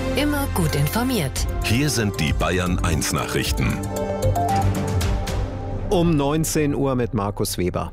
Immer gut informiert. Hier sind die Bayern 1 Nachrichten. Um 19 Uhr mit Markus Weber.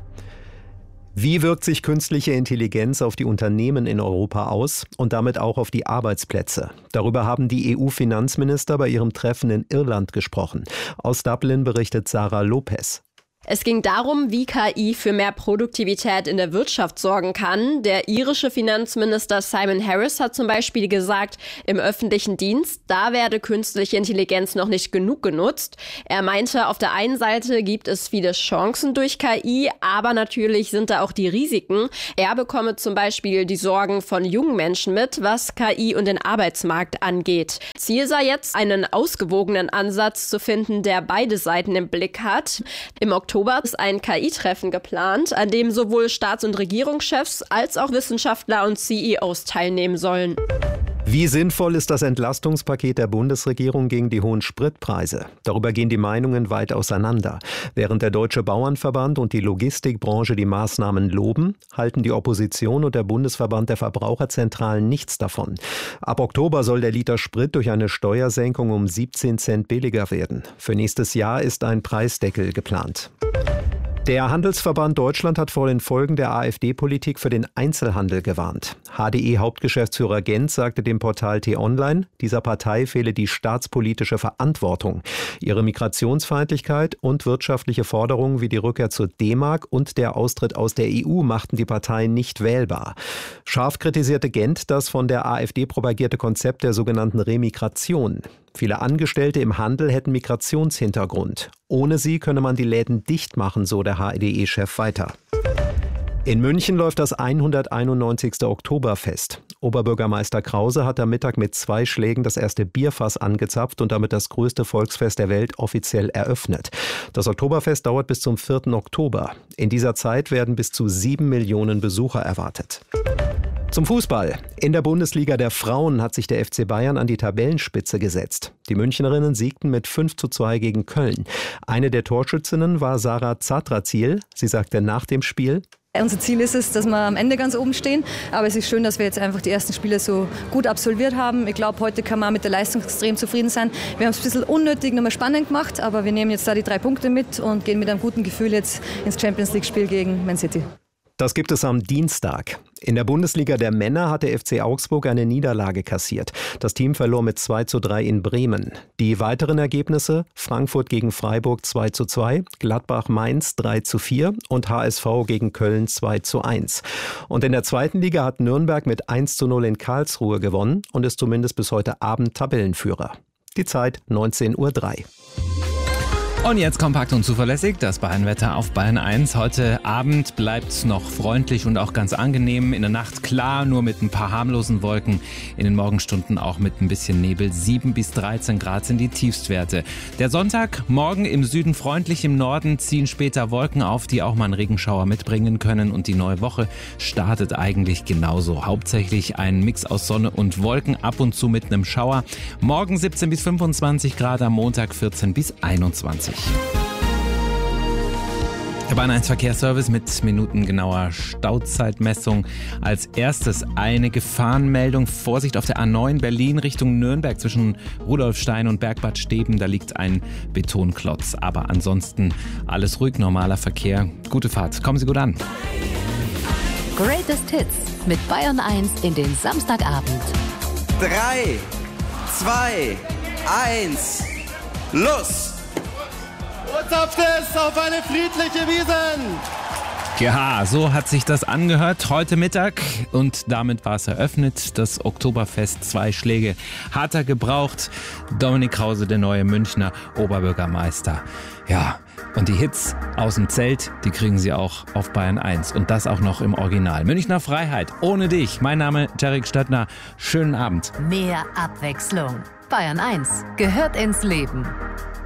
Wie wirkt sich künstliche Intelligenz auf die Unternehmen in Europa aus und damit auch auf die Arbeitsplätze? Darüber haben die EU-Finanzminister bei ihrem Treffen in Irland gesprochen. Aus Dublin berichtet Sarah Lopez. Es ging darum, wie KI für mehr Produktivität in der Wirtschaft sorgen kann. Der irische Finanzminister Simon Harris hat zum Beispiel gesagt, im öffentlichen Dienst, da werde künstliche Intelligenz noch nicht genug genutzt. Er meinte, auf der einen Seite gibt es viele Chancen durch KI, aber natürlich sind da auch die Risiken. Er bekomme zum Beispiel die Sorgen von jungen Menschen mit, was KI und den Arbeitsmarkt angeht. Ziel sei jetzt, einen ausgewogenen Ansatz zu finden, der beide Seiten im Blick hat. Im Oktober ist ein KI-Treffen geplant, an dem sowohl Staats- und Regierungschefs als auch Wissenschaftler und CEOs teilnehmen sollen. Wie sinnvoll ist das Entlastungspaket der Bundesregierung gegen die hohen Spritpreise? Darüber gehen die Meinungen weit auseinander. Während der Deutsche Bauernverband und die Logistikbranche die Maßnahmen loben, halten die Opposition und der Bundesverband der Verbraucherzentralen nichts davon. Ab Oktober soll der Liter Sprit durch eine Steuersenkung um 17 Cent billiger werden. Für nächstes Jahr ist ein Preisdeckel geplant. Der Handelsverband Deutschland hat vor den Folgen der AfD-Politik für den Einzelhandel gewarnt. HDE-Hauptgeschäftsführer Genz sagte dem Portal T-Online, dieser Partei fehle die staatspolitische Verantwortung. Ihre Migrationsfeindlichkeit und wirtschaftliche Forderungen wie die Rückkehr zur D-Mark und der Austritt aus der EU machten die Partei nicht wählbar. Scharf kritisierte Genz das von der AfD propagierte Konzept der sogenannten Remigration. Viele Angestellte im Handel hätten Migrationshintergrund. Ohne sie könne man die Läden dicht machen, so der HDE-Chef weiter. In München läuft das 191. Oktoberfest. Oberbürgermeister Krause hat am Mittag mit 2 Schlägen das erste Bierfass angezapft und damit das größte Volksfest der Welt offiziell eröffnet. Das Oktoberfest dauert bis zum 4. Oktober. In dieser Zeit werden bis zu 7 Millionen Besucher erwartet. Zum Fußball. In der Bundesliga der Frauen hat sich der FC Bayern an die Tabellenspitze gesetzt. Die Münchnerinnen siegten mit 5:2 gegen Köln. Eine der Torschützinnen war Sarah Zadrazil. Sie sagte nach dem Spiel: Unser Ziel ist es, dass wir am Ende ganz oben stehen. Aber es ist schön, dass wir jetzt einfach die ersten Spiele so gut absolviert haben. Ich glaube, heute kann man mit der Leistung extrem zufrieden sein. Wir haben es ein bisschen unnötig nochmal spannend gemacht, aber wir nehmen jetzt da die 3 Punkte mit und gehen mit einem guten Gefühl jetzt ins Champions-League-Spiel gegen Man City. Das gibt es am Dienstag. In der Bundesliga der Männer hat der FC Augsburg eine Niederlage kassiert. Das Team verlor mit 2:3 in Bremen. Die weiteren Ergebnisse: Frankfurt gegen Freiburg 2:2, Gladbach-Mainz 3:4 und HSV gegen Köln 2:1. Und in der zweiten Liga hat Nürnberg mit 1:0 in Karlsruhe gewonnen und ist zumindest bis heute Abend Tabellenführer. Die Zeit 19:03 Uhr. Und jetzt kompakt und zuverlässig das Bayernwetter auf Bayern 1. Heute Abend bleibt es noch freundlich und auch ganz angenehm. In der Nacht klar, nur mit ein paar harmlosen Wolken. In den Morgenstunden auch mit ein bisschen Nebel. 7 bis 13 Grad sind die Tiefstwerte. Der Sonntag, morgen im Süden freundlich, im Norden ziehen später Wolken auf, die auch mal einen Regenschauer mitbringen können. Und die neue Woche startet eigentlich genauso. Hauptsächlich ein Mix aus Sonne und Wolken, ab und zu mit einem Schauer. Morgen 17 bis 25 Grad, am Montag 14 bis 21. Der Bayern 1 Verkehrsservice mit minutengenauer Stauzeitmessung. Als erstes eine Gefahrenmeldung. Vorsicht auf der A9 Berlin Richtung Nürnberg zwischen Rudolfstein und Bergbad Steben. Da liegt ein Betonklotz. Aber ansonsten alles ruhig, normaler Verkehr. Gute Fahrt. Kommen Sie gut an. Greatest Hits mit Bayern 1 in den Samstagabend. 3, 2, 1, los! Und zapft es auf eine friedliche Wiesn. Ja, so hat sich das angehört heute Mittag und damit war es eröffnet. Das Oktoberfest, 2 Schläge hat er gebraucht. Dominik Krause, der neue Münchner Oberbürgermeister. Ja, und die Hits aus dem Zelt, die kriegen Sie auch auf Bayern 1 und das auch noch im Original. Münchner Freiheit, ohne dich. Mein Name Jarek Stöttner. Schönen Abend. Mehr Abwechslung. Bayern 1 gehört ins Leben.